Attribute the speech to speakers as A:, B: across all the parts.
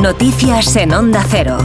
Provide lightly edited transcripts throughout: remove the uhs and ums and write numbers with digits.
A: Noticias en Onda Cero.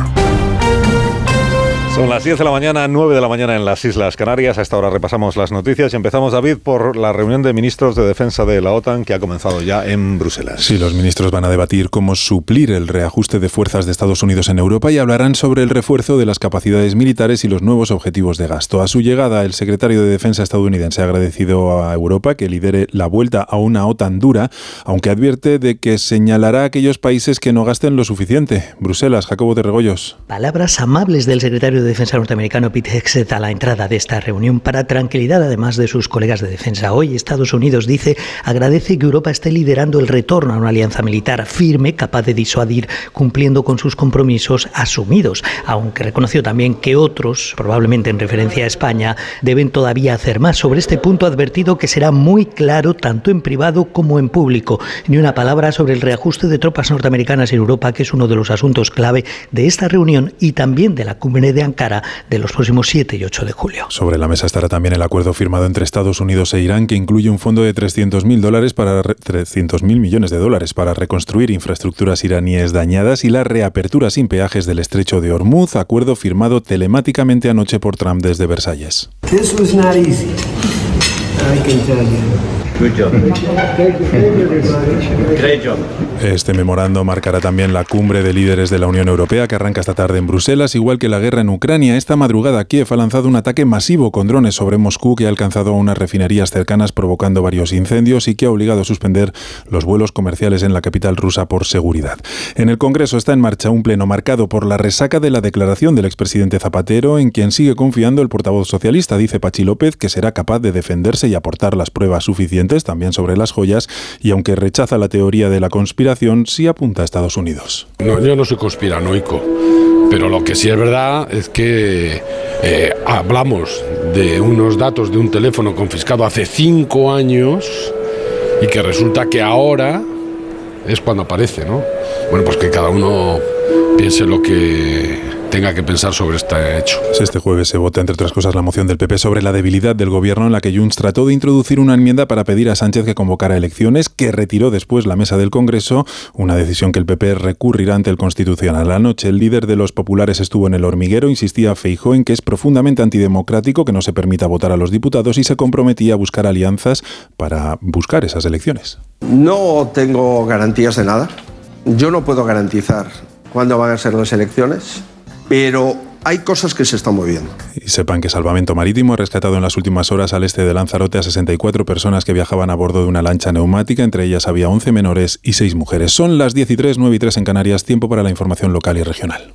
B: Son las 10 de la mañana, 9 de la mañana en las Islas Canarias. A esta hora repasamos las noticias y empezamos, David, por la reunión de ministros de defensa de la OTAN que ha comenzado ya en Bruselas.
C: Sí, los ministros van a debatir cómo suplir el reajuste de fuerzas de Estados Unidos en Europa y hablarán sobre el refuerzo de las capacidades militares y los nuevos objetivos de gasto. A su llegada, el secretario de Defensa estadounidense ha agradecido a Europa que lidere la vuelta a una OTAN dura, aunque advierte de que señalará a aquellos países que no gasten lo suficiente. Bruselas, Jacobo de Regoyos.
D: Palabras amables del secretario de Defensa norteamericano Pete Hegseth a la entrada de esta reunión para tranquilidad además de sus colegas de defensa. Hoy Estados Unidos agradece que Europa esté liderando el retorno a una alianza militar firme, capaz de disuadir, cumpliendo con sus compromisos asumidos, aunque reconoció también que otros, probablemente en referencia a España, deben todavía hacer más. Sobre este punto ha advertido que será muy claro tanto en privado como en público. Ni una palabra sobre el reajuste de tropas norteamericanas en Europa, que es uno de los asuntos clave de esta reunión y también de la cumbre de Ankara de los próximos 7 y 8 de julio.
C: Sobre la mesa estará también el acuerdo firmado entre Estados Unidos e Irán, que incluye un fondo de 300.000 millones de dólares para reconstruir infraestructuras iraníes dañadas y la reapertura sin peajes del estrecho de Hormuz, acuerdo firmado telemáticamente anoche por Trump desde Versalles.
E: This was not easy. I can tell you. Good job.
C: Great job. Este memorando marcará también la cumbre de líderes de la Unión Europea que arranca esta tarde en Bruselas, igual que la guerra en Ucrania. Esta madrugada Kiev ha lanzado un ataque masivo con drones sobre Moscú que ha alcanzado a unas refinerías cercanas, provocando varios incendios y que ha obligado a suspender los vuelos comerciales en la capital rusa por seguridad. En el Congreso está en marcha un pleno marcado por la resaca de la declaración del expresidente Zapatero, en quien sigue confiando el portavoz socialista. Dice Pachi López que será capaz de defenderse y aportar las pruebas suficientes también sobre las joyas, y aunque rechaza la teoría de la conspiración, sí apunta a Estados Unidos.
F: No, yo no soy conspiranoico, pero lo que sí es verdad es que hablamos de unos datos de un teléfono confiscado hace 5 años y que resulta que ahora es cuando aparece, ¿no? Bueno, pues que cada uno piense lo que tenga que pensar sobre este hecho.
C: Este jueves se vota, entre otras cosas, la moción del PP sobre la debilidad del gobierno, en la que Junts trató de introducir una enmienda para pedir a Sánchez que convocara elecciones, que retiró después la mesa del Congreso, una decisión que el PP recurrirá ante el Constitucional. Anoche el líder de los populares estuvo en El Hormiguero, insistía Feijóo en que es profundamente antidemocrático que no se permita votar a los diputados y se comprometía a buscar alianzas para buscar esas elecciones.
G: No tengo garantías de nada. Yo no puedo garantizar cuándo van a ser las elecciones, pero hay cosas que se están moviendo.
C: Y sepan que Salvamento Marítimo ha rescatado en las últimas horas al este de Lanzarote a 64 personas que viajaban a bordo de una lancha neumática. Entre ellas había 11 menores y 6 mujeres. Son las 10:03, 9:03 en Canarias. Tiempo para la información local y regional.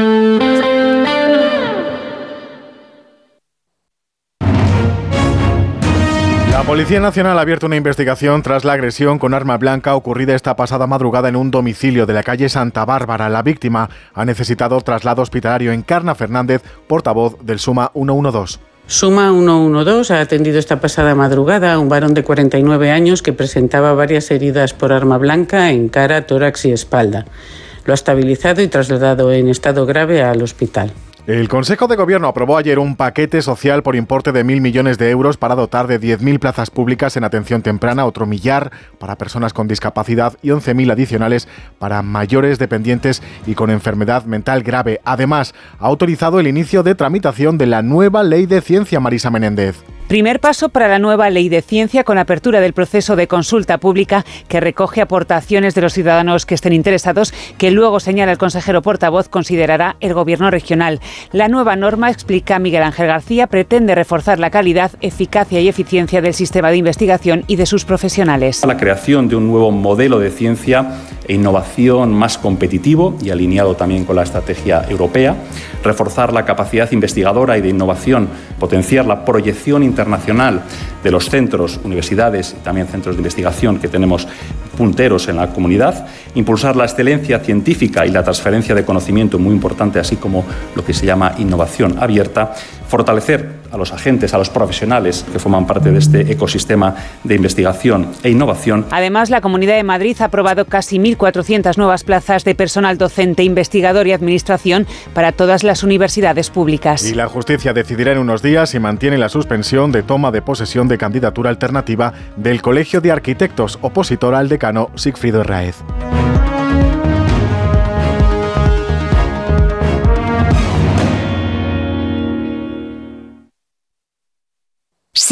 H: La Policía Nacional ha abierto una investigación tras la agresión con arma blanca ocurrida esta pasada madrugada en un domicilio de la calle Santa Bárbara. La víctima ha necesitado traslado hospitalario. Encarna Fernández, portavoz del Suma 112.
I: Suma 112 ha atendido esta pasada madrugada a un varón de 49 años que presentaba varias heridas por arma blanca en cara, tórax y espalda. Lo ha estabilizado y trasladado en estado grave al hospital.
H: El Consejo de Gobierno aprobó ayer un paquete social por importe de 1.000 millones de euros para dotar de 10.000 plazas públicas en atención temprana, otro millar para personas con discapacidad y 11.000 adicionales para mayores dependientes y con enfermedad mental grave. Además, ha autorizado el inicio de tramitación de la nueva Ley de Ciencia. Marisa Menéndez.
J: Primer paso para la nueva Ley de Ciencia, con apertura del proceso de consulta pública que recoge aportaciones de los ciudadanos que estén interesados, que luego, señala el consejero portavoz, considerará el Gobierno regional. La nueva norma, explica Miguel Ángel García, pretende reforzar la calidad, eficacia y eficiencia del sistema de investigación y de sus profesionales.
K: La creación de un nuevo modelo de ciencia e innovación más competitivo y alineado también con la estrategia europea, reforzar la capacidad investigadora y de innovación, potenciar la proyección internacional de los centros, universidades y también centros de investigación que tenemos punteros en la comunidad, impulsar la excelencia científica y la transferencia de conocimiento, muy importante, así como lo que se llama innovación abierta, fortalecer a los agentes, a los profesionales que forman parte de este ecosistema de investigación e innovación.
J: Además, la Comunidad de Madrid ha aprobado casi 1.400 nuevas plazas de personal docente, investigador y administración para todas las universidades públicas.
H: Y la justicia decidirá en unos días si mantiene la suspensión de toma de posesión de candidatura alternativa del Colegio de Arquitectos, opositora al decano Sigfrido Herráez.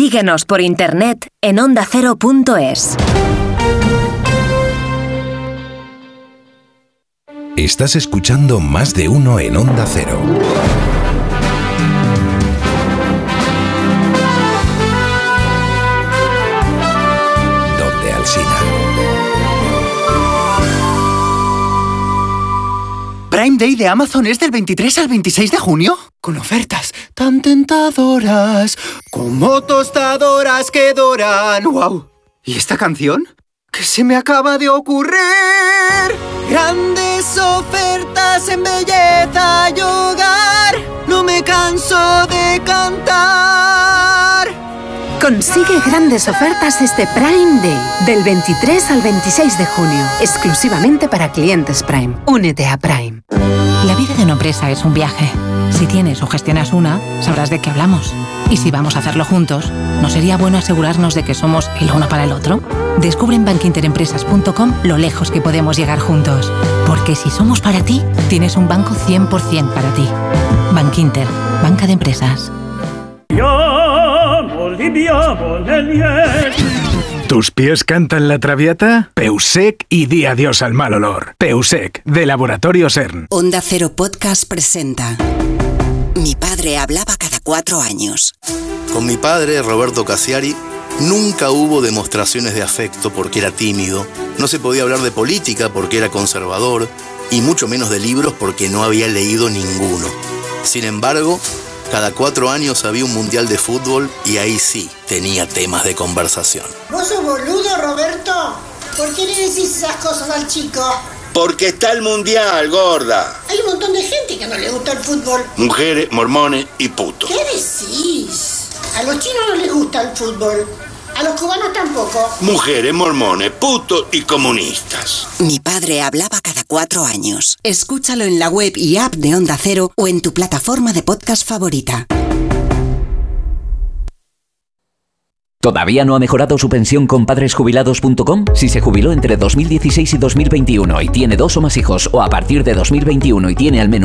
A: Síguenos por internet en ondacero.es.
L: Estás escuchando Más de Uno en Onda Cero. Donde Alsina.
M: Prime Day de Amazon es del 23 al 26 de junio, con ofertas tan tentadoras como tostadoras que doran. ¡Wow! ¿Y esta canción? ¿Qué se me acaba de ocurrir? Grandes ofertas en belleza y hogar. No me canso de cantar.
N: Consigue grandes ofertas este Prime Day, del 23 al 26 de junio, exclusivamente para clientes Prime. Únete a Prime.
O: La vida de una empresa es un viaje. Si tienes o gestionas una, sabrás de qué hablamos. Y si vamos a hacerlo juntos, ¿no sería bueno asegurarnos de que somos el uno para el otro? Descubre en bankinterempresas.com lo lejos que podemos llegar juntos. Porque si somos para ti, tienes un banco 100% para ti. Bankinter, banca de empresas.
P: ¿Tus pies cantan la Traviata? Peusec y di adiós al mal olor. Peusec, de Laboratorio CERN.
Q: Onda Cero Podcast presenta Mi padre hablaba cada 4 años.
R: Con mi padre, Roberto Cassiari, nunca hubo demostraciones de afecto porque era tímido, no se podía hablar de política porque era conservador, y mucho menos de libros porque no había leído ninguno. Sin embargo, cada 4 años había un mundial de fútbol y ahí sí tenía temas de conversación.
S: ¿Vos sos boludo, Roberto? ¿Por qué le decís esas cosas al chico?
T: Porque está el mundial, gorda.
S: Hay un montón de gente que no le gusta el fútbol.
T: Mujeres, mormones y putos.
S: ¿Qué decís? A los chinos no les gusta el fútbol. A los cubanos tampoco.
T: Mujeres, mormones, putos y comunistas.
Q: Mi padre hablaba cada 4 años. Escúchalo en la web y app de Onda Cero o en tu plataforma de podcast favorita.
U: ¿Todavía no ha mejorado su pensión con padresjubilados.com? Si se jubiló entre 2016 y 2021 y tiene 2 o más hijos, o a partir de 2021 y tiene al menos